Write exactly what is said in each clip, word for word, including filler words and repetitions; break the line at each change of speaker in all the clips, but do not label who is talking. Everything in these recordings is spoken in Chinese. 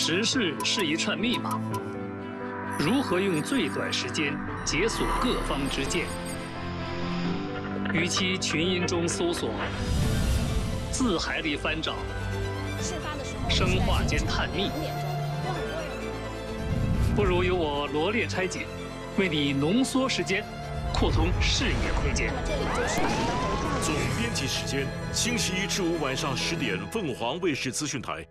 时事是一串密码，如何用最短时间解锁各方之见？与其群音中搜索，字海里翻找，生化间探秘，不如由我罗列拆解，为你浓缩时间，扩通视野空间。
总编辑时间，星期一至五晚上十点，凤凰卫视资讯台。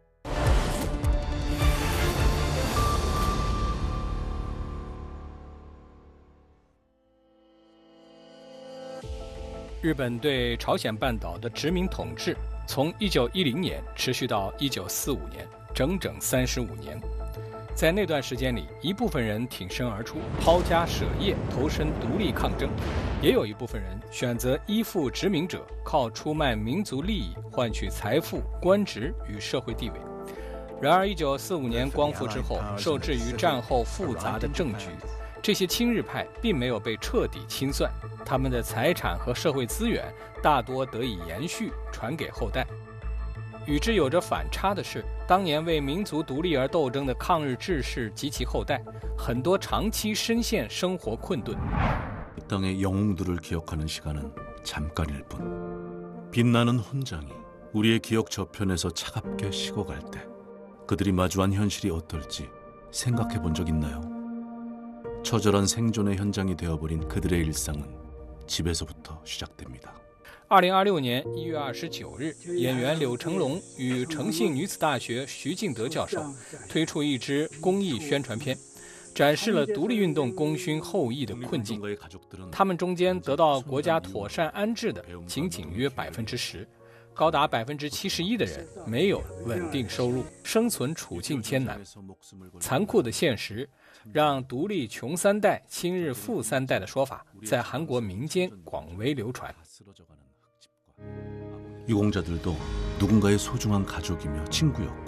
日本对朝鲜半岛的殖民统治从一九一零年持续到一九四五年，整整三十五年。在那段时间里，一部分人挺身而出，抛家舍业，投身独立抗争；也有一部分人选择依附殖民者，靠出卖民族利益换取财富、官职与社会地位。然而，一九四五年光复之后，受制于战后复杂的政局，这些亲日派并没有被彻底清算，他们的财产和社会资源大多得以延续，传给后代。与之有着反差的是，当年为民族独立而斗争的抗日志士及其后代，很多长期深陷生活困顿。
땅의 영웅들을 기억하는 시간은 잠깐일 뿐. 빛나는 훈장이 우리의 기억 저편에서 차갑게 식어갈 때 그들이 마주한 현실이 어떨지 생각해 본 적 있나요? 처절한 생존의 현장이 되어버린 그들의 일상은 집에서부터 시작됩니다.
二零二六年一月二十九日，演员柳成龙与诚信女子大学徐敬德教授推出一支公益宣传片，展示了独立运动功勋后裔的困境。他们中间得到国家妥善安置的仅仅约百分之十，高达百分之七十一的人没有稳定收入，生存处境艰难。残酷的现实让“独立穷三代，亲日富三代”的说法在韩国民间广为流传。
유공자들도 누군가의 소중한 가족이며 친구였고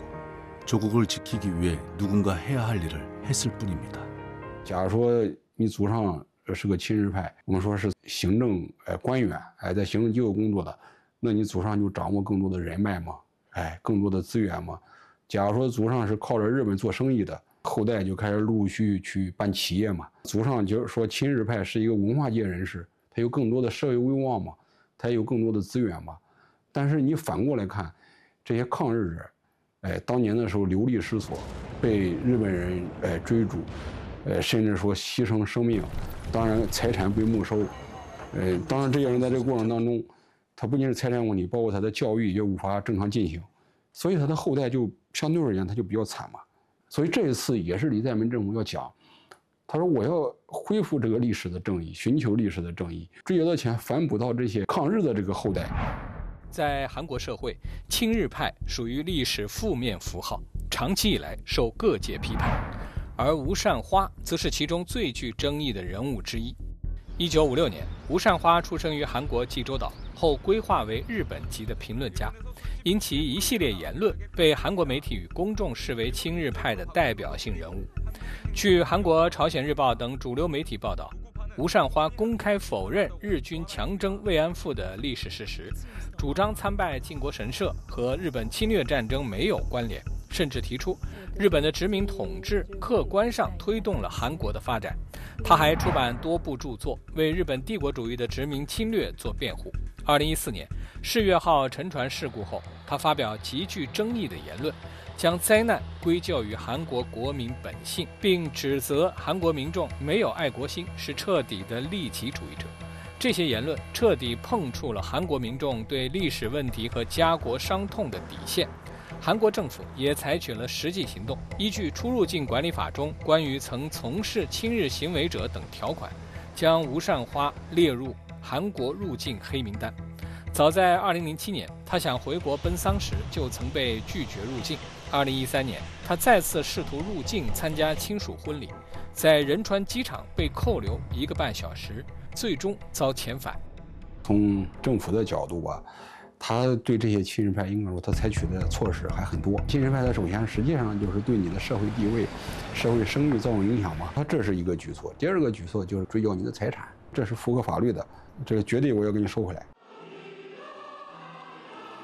조국을 지키기 위해 누군가 해야 할 일을 했을 뿐입니다.
假如说你祖上是个亲日派，我们说是行政哎官员哎在行政机构工作的，那你祖上就掌握更多的人脉嘛，哎更多的资源嘛。假如说祖上是靠着日本做生意的，后代就开始陆续去办企业嘛。祖上就是说亲日派是一个文化界人士，他有更多的社会威望嘛，他有更多的资源嘛。 但是你反过来看，这些抗日者，哎，当年的时候流离失所，被日本人哎追逐，呃，甚至说牺牲生命，当然财产被没收，呃，当然这些人在这个过程当中，他不仅是财产问题，包括他的教育也无法正常进行，所以他的后代就相对而言他就比较惨嘛。所以这一次也是李在明政府要讲，他说我要恢复这个历史的正义，寻求历史的正义，追究的钱反哺到这些抗日的这个后代。
在韩国社会，亲日派属于历史负面符号，长期以来受各界批判，而吴善花则是其中最具争议的人物之一。一九五六年，吴善花出生于韩国济州岛，后归化为日本籍的评论家，因其一系列言论，被韩国媒体与公众视为亲日派的代表性人物。据韩国《朝鲜日报》等主流媒体报道， 吴善花公开否认日军强征慰安妇的历史事实，主张参拜靖国神社和日本侵略战争没有关联，甚至提出日本的殖民统治客观上推动了韩国的发展。他还出版多部著作，为日本帝国主义的殖民侵略做辩护。二零一四年世越号沉船事故后，他发表极具争议的言论， 将灾难归咎于韩国国民本性，并指责韩国民众没有爱国心，是彻底的利己主义者。这些言论彻底碰触了韩国民众对历史问题和家国伤痛的底线。韩国政府也采取了实际行动，依据出入境管理法中关于曾从事亲日行为者等条款，将吴善花列入韩国入境黑名单。早在二零零七年，他想回国奔丧时就曾被拒绝入境。 二零一三年，他再次试图入境参加亲属婚礼，在仁川机场被扣留一个半小时，最终遭遣返。
从政府的角度啊，他对这些亲日派应该说他采取的措施还很多。亲日派他首先实际上就是对你的社会地位、社会声誉造成影响嘛，他这是一个举措。第二个举措就是追缴你的财产，这是符合法律的，这个绝对我要给你收回来。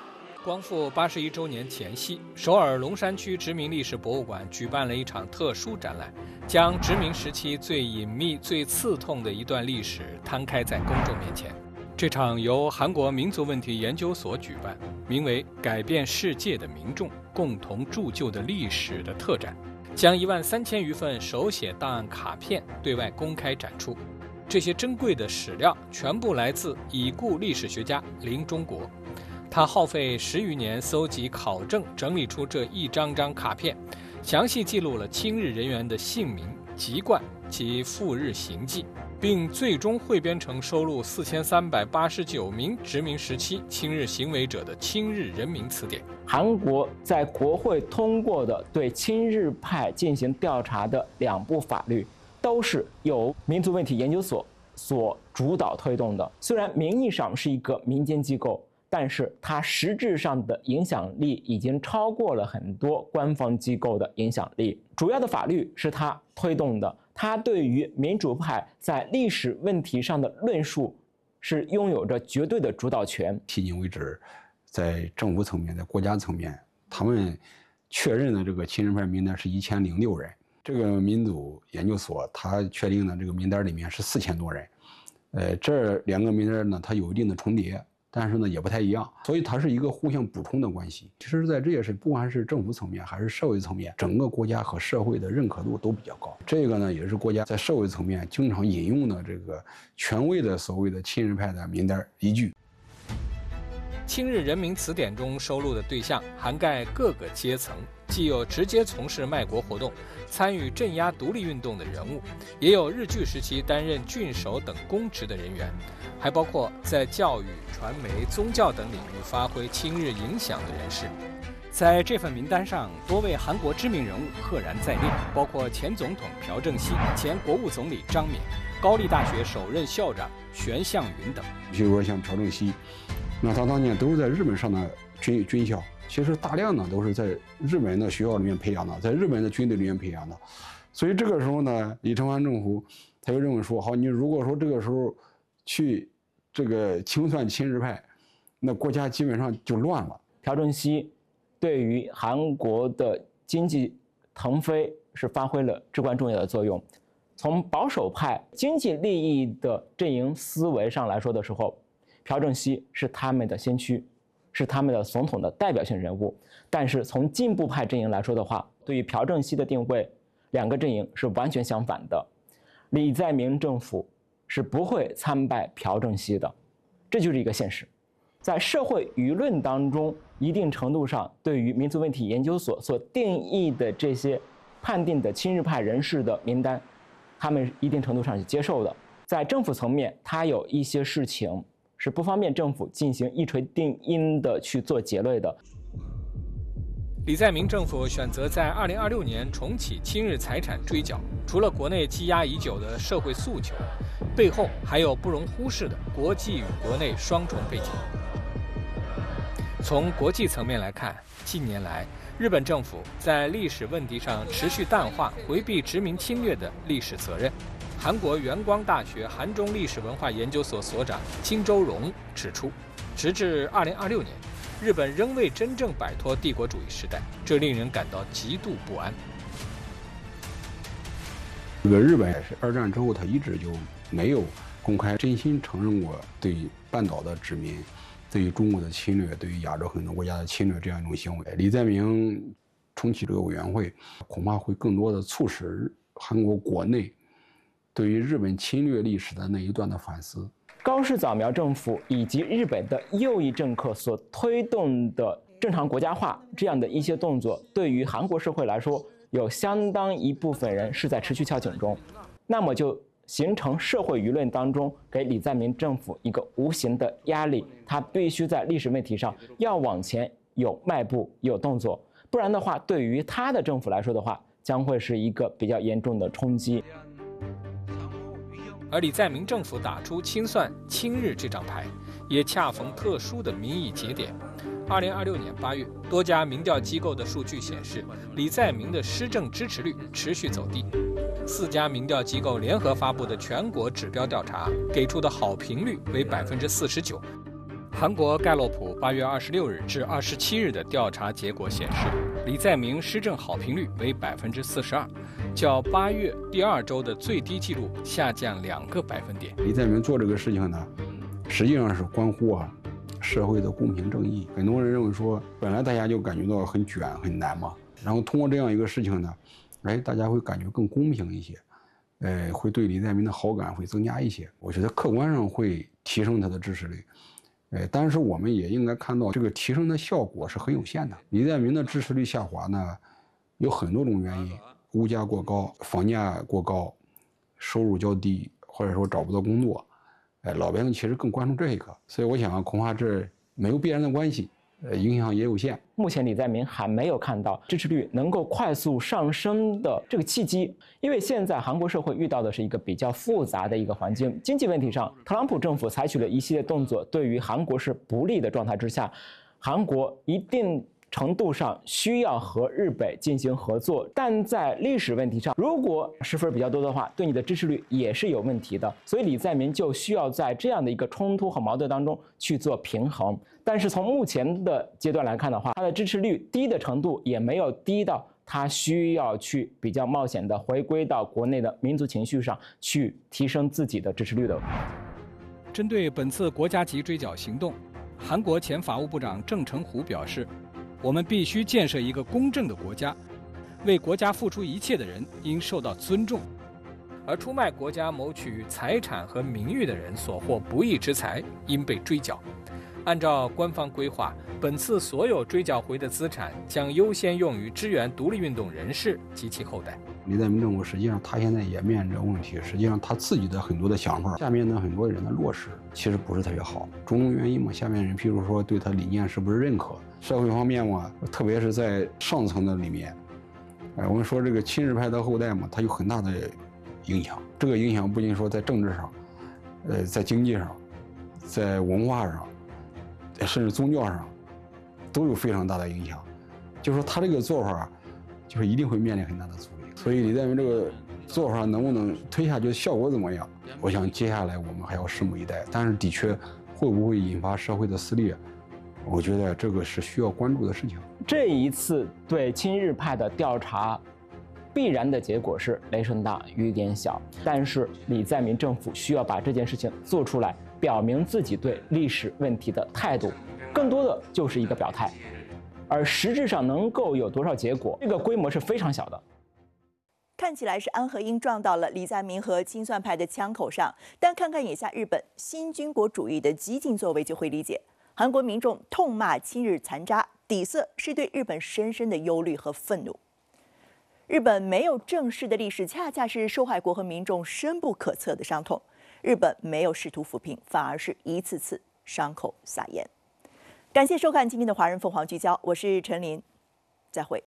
光复八十一周年前夕，首尔龙山区殖民历史博物馆举办了一场特殊展览，将殖民时期最隐秘、最刺痛的一段历史摊开在公众面前。这场由韩国民族问题研究所举办，名为“改变世界的民众共同铸就的历史”的特展，将一万三千余份手写档案卡片对外公开展出。这些珍贵的史料全部来自已故历史学家林中国。他耗费十余年搜集考证，整理出这一张张卡片，详细记录了亲日人员的姓名、籍贯及赴日行迹，并最终汇编成收录四千三百八十九名殖民时期亲日行为者的《亲日人民词典》。
韩国在国会通过的对亲日派进行调查的两部法律，都是由民族问题研究所所主导推动的。虽然名义上是一个民间机构，但是它实质上的影响力已经超过了很多官方机构的影响力。主要的法律是它推动的，它对于民主派在历史问题上的论述是拥有着绝对的主导权。
迄今为止，在政府层面，在国家层面，他们确认的这个亲日派名单是一千零六人。这个民族研究所它确定的这个名单里面是四千多人，呃，这两个名单呢，它有一定的重叠。但是呢，也不太一样，所以它是一个互相补充的关系。其实，在这也是不管是政府层面还是社会层面，整个国家和社会的认可度都比较高。这个呢，也是国家在社会层面经常引用的这个权威的所谓的亲日派的名单依据。
亲日人民词典中收录的对象涵盖各个阶层，既有直接从事卖国活动、参与镇压独立运动的人物，也有日据时期担任郡守等公职的人员，还包括在教育、传媒、宗教等领域发挥亲日影响的人士。在这份名单上，多位韩国知名人物赫然在列，包括前总统朴正熙、前国务总理张冕、高丽大学首任校长玄向云等。
比如说像朴正熙，那他当年都是在日本上的军军校，其实大量呢都是在日本的学校里面培养的，在日本的军队里面培养的。所以这个时候呢，李承晚政府他就认为说，好，你如果说这个时候去这个清算亲日派，那国家基本上就乱了。
朴正熙对于韩国的经济腾飞是发挥了至关重要的作用。从保守派经济利益的阵营思维上来说的时候，朴正熙是他们的先驱，是他们的总统的代表性人物。但是从进步派阵营来说的话，对于朴正熙的定位，两个阵营是完全相反的。李在明政府是不会参拜朴正熙的，这就是一个现实。在社会舆论当中，一定程度上对于民族问题研究所所定义的这些判定的亲日派人士的名单，他们一定程度上是接受的。在政府层面，它有一些事情是不方便政府进行一锤定音的去做结论的。
李在明政府选择在二零二六年重启亲日财产追缴，除了国内积压已久的社会诉求，背后还有不容忽视的国际与国内双重背景。从国际层面来看，近年来日本政府在历史问题上持续淡化回避殖民侵略的历史责任。韩国元光大学韩中历史文化研究所所长金周荣指出，直至二零二六年，日本仍未真正摆脱帝国主义时代，这令人感到极度不安。
这个日本是二战之后，他一直就没有公开真心承认过对半岛的殖民、对于中国的侵略、对于亚洲很多国家的侵略这样一种行为。李在明重启这个委员会，恐怕会更多的促使韩国国内对于日本侵略历史的那一段的反思。
高市早苗政府以及日本的右翼政客所推动的正常国家化这样的一些动作，对于韩国社会来说，有相当一部分人是在持续敲警钟，那么就形成社会舆论当中给李在明政府一个无形的压力，他必须在历史问题上要往前有迈步、有动作，不然的话，对于他的政府来说的话，将会是一个比较严重的冲击。
而李在明政府打出清算亲日这张牌，也恰逢特殊的民意节点。二零二六年八月，多家民调机构的数据显示，李在明的施政支持率持续走低。四家民调机构联合发布的全国指标调查给出的好评率为百分之四十九， 韩国盖洛普八月二十六日至二十七日的调查结果显示，李在明施政好评率为百分之四十二，较八月第二周的最低纪录下降两个百分点。
李在明做这个事情呢，实际上是关乎啊社会的公平正义。很多人认为说，本来大家就感觉到很卷很难嘛，然后通过这样一个事情呢，哎，大家会感觉更公平一些，呃，会对李在明的好感会增加一些。我觉得客观上会提升他的支持率。呃，但是我们也应该看到，这个提升的效果是很有限的。李在明的支持率下滑呢，有很多种原因：物价过高、房价过高、收入较低，或者说找不到工作。哎，老百姓其实更关注这一个，所以我想恐怕这没有必然的关系，呃，影响也有限。
目前李在明还没有看到支持率能够快速上升的这个契机，因为现在韩国社会遇到的是一个比较复杂的一个环境。经济问题上，特朗普政府采取了一系列动作，对于韩国是不利的状态之下，韩国一定程度上需要和日本进行合作，但在历史问题上，如果失分比较多的话，对你的支持率也是有问题的。所以李在明就需要在这样的一个冲突和矛盾当中去做平衡。但是从目前的阶段来看的话，他的支持率低的程度也没有低到他需要去比较冒险的回归到国内的民族情绪上去提升自己的支持率的。
针对本次国家级追剿行动，韩国前法务部长郑成虎表示，我们必须建设一个公正的国家，为国家付出一切的人应受到尊重，而出卖国家谋取财产和名誉的人所获不义之财应被追缴。按照官方规划，本次所有追缴回的资产将优先用于支援独立运动人士及其后代。
李在明政府实际上他现在也面临着问题，实际上他自己的很多的想法，下面的很多人的落实其实不是特别好，种种原因嘛。下面人譬如说对他理念是不是认可，社会方面嘛，特别是在上层的里面，哎，我们说这个亲日派的后代嘛，他有很大的影响。这个影响不仅说在政治上，呃，在经济上，在文化上，甚至宗教上，都有非常大的影响。就是说他这个做法，就是一定会面临很大的阻力。所以李在明这个做法能不能推下去，效果怎么样？我想接下来我们还要拭目以待。但是的确会不会引发社会的撕裂，我觉得这个是需要关注的事情。
这一次对亲日派的调查，必然的结果是雷声大雨点小。但是李在明政府需要把这件事情做出来，表明自己对历史问题的态度，更多的就是一个表态。而实质上能够有多少结果，这个规模是非常小的。
看起来是安和英撞到了李在明和亲算派的枪口上，但看看眼下日本新军国主义的激进作为，就会理解韩国民众痛骂亲日残渣，底色是对日本深深的忧虑和愤怒。日本没有正式的历史，恰恰是受害国和民众深不可测的伤痛。日本没有试图抚平，反而是一次次伤口撒盐。感谢收看今天的华人凤凰聚焦，我是陈琳，再会。